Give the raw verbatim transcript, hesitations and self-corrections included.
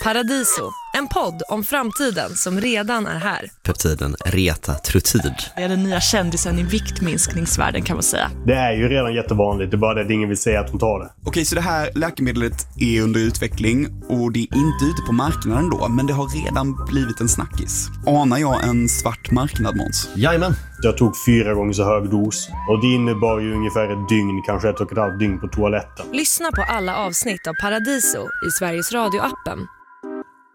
Paradiso, en podd om framtiden som redan är här. Peptiden retatrutid. Det är den nya kändisen i viktminskningsvärlden kan man säga. Det är ju redan jättevanligt, det är bara det att ingen vill säga att de tar det. Okej, så det här läkemedlet är under utveckling och det är inte ute på marknaden då, men det har redan blivit en snackis. Anar jag en svart marknad, Måns? Jajamän. Jag tog fyra gånger så hög dos och det innebar ju ungefär ett dygn, kanske ett och ett halvt dygn på toaletten. Lyssna på alla avsnitt av Paradiso i Sveriges Radio-appen